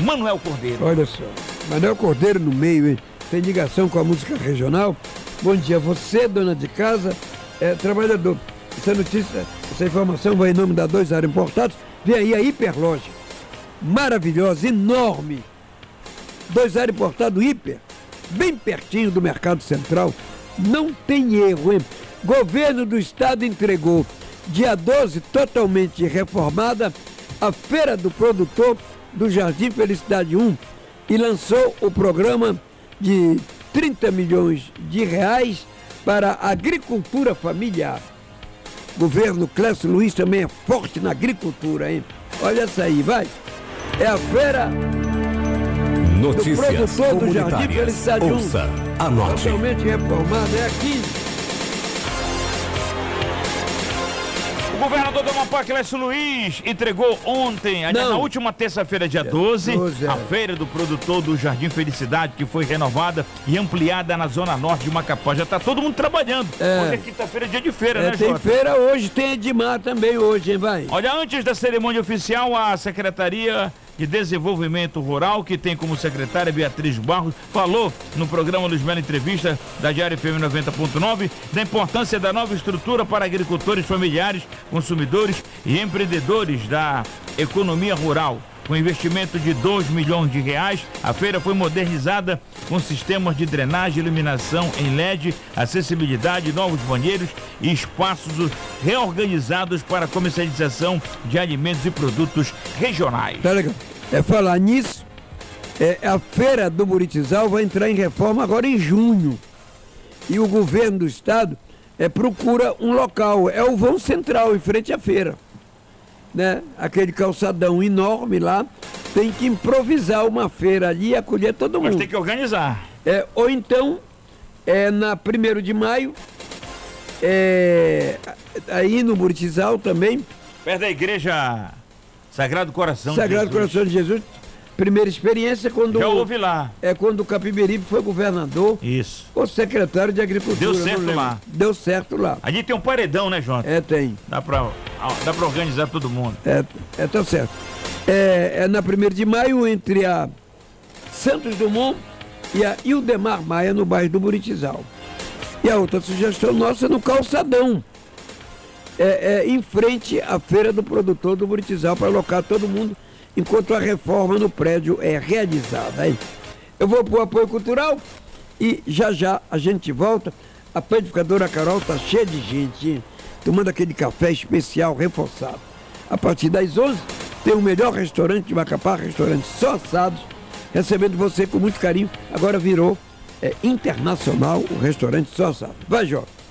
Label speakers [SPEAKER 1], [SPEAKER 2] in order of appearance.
[SPEAKER 1] Manuel Cordeiro.
[SPEAKER 2] Olha só, Manuel Cordeiro no meio, hein? Tem ligação com a música regional. Bom dia, você, dona de casa, trabalhador. Essa notícia, essa informação vai em nome da 2 Ar Importados. Vem aí a Hiperloja, maravilhosa, enorme. 2 Ar Importado Hiper, bem pertinho do Mercado Central. Não tem erro, hein? Governo do Estado entregou, dia 12, totalmente reformada, a Feira do Produtor do Jardim Felicidade 1 e lançou o programa de 30 milhões de reais para a agricultura familiar. Governo Clécio Luiz também é forte na agricultura, hein? Olha essa aí, vai. É a feira
[SPEAKER 3] Notícias
[SPEAKER 2] do produtor do Jardim Felicidade 1.
[SPEAKER 3] Ouça, anote.
[SPEAKER 2] Totalmente reformado, é aqui.
[SPEAKER 1] O governador do Amapá, Clécio Luiz, entregou ontem, na última terça-feira, dia 12, a Feira do Produtor do Jardim Felicidade, que foi renovada e ampliada na Zona Norte de Macapá. Já está todo mundo trabalhando. Hoje é quinta-feira, dia de feira, né,
[SPEAKER 2] tem
[SPEAKER 1] Jota?
[SPEAKER 2] feira hoje, tem Edmar também hoje, hein, vai?
[SPEAKER 1] Olha, antes da cerimônia oficial, a Secretaria de Desenvolvimento Rural, que tem como secretária Beatriz Barros, falou no programa Luiz Melo Entrevista da Diário FM 90.9 da importância da nova estrutura para agricultores familiares, consumidores e empreendedores da economia rural. Com investimento de 2 milhões de reais, a feira foi modernizada com sistemas de drenagem, iluminação em LED, acessibilidade, novos banheiros e espaços reorganizados para comercialização de alimentos e produtos regionais.
[SPEAKER 2] Tá legal. Falar nisso, a Feira do Buritizal vai entrar em reforma agora em junho. E o governo do estado procura um local, é o vão central, em frente à feira. Né? Aquele calçadão enorme lá, tem que improvisar uma feira ali e acolher todo mundo.
[SPEAKER 1] Mas tem que organizar.
[SPEAKER 2] Ou então, na 1º de maio, aí no Buritizal também.
[SPEAKER 1] Perto da igreja Sagrado Coração
[SPEAKER 2] de Jesus. Primeira experiência quando...
[SPEAKER 1] Já houve lá.
[SPEAKER 2] Quando o Capiberibe foi governador.
[SPEAKER 1] Isso.
[SPEAKER 2] Ou secretário de Agricultura.
[SPEAKER 1] Deu certo lá.
[SPEAKER 2] Deu certo lá.
[SPEAKER 1] Ali tem um paredão, né, Jota?
[SPEAKER 2] Tem.
[SPEAKER 1] Dá pra organizar todo mundo.
[SPEAKER 2] Tá certo. Na 1º de maio, entre a Santos Dumont e a Ildemar Maia, no bairro do Buritizal. E a outra sugestão nossa é no calçadão. Em frente à Feira do Produtor do Buritizal, para alocar todo mundo, enquanto a reforma no prédio é realizada. Hein? Eu vou para o apoio cultural e já a gente volta. A panificadora Carol tá cheia de gente, hein? Tomando aquele café especial reforçado. A partir das 11, tem o melhor restaurante de Macapá, restaurante Só Assados, recebendo você com muito carinho. Agora virou internacional o restaurante Só Assados. Vai, Jota.